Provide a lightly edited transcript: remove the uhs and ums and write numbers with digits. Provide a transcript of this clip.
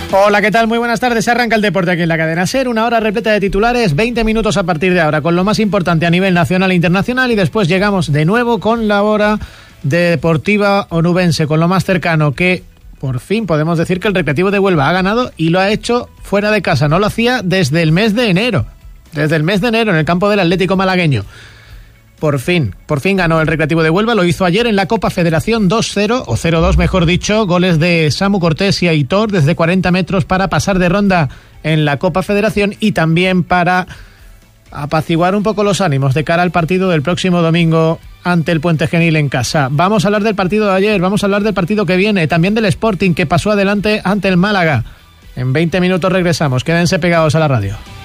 Hola, ¿qué tal? Muy buenas tardes. Arranca el deporte aquí en la cadena SER. Una hora repleta de titulares, 20 minutos a partir de ahora, con lo más importante a nivel nacional e internacional. Y después llegamos de nuevo con la hora deportiva onubense, con lo más cercano, que por fin podemos decir que el Recreativo de Huelva ha ganado y lo ha hecho fuera de casa. No lo hacía desde el mes de enero. Desde el mes de enero en el campo del Atlético malagueño. Por fin ganó el Recreativo de Huelva, lo hizo ayer en la Copa Federación 2-0, o 0-2 mejor dicho, goles de Samu Cortés y Aitor desde 40 metros para pasar de ronda en la Copa Federación y también para apaciguar un poco los ánimos de cara al partido del próximo domingo ante el Puente Genil en casa. Vamos a hablar del partido de ayer, vamos a hablar del partido que viene, también del Sporting que pasó adelante ante el Málaga. En 20 minutos regresamos, quédense pegados a la radio.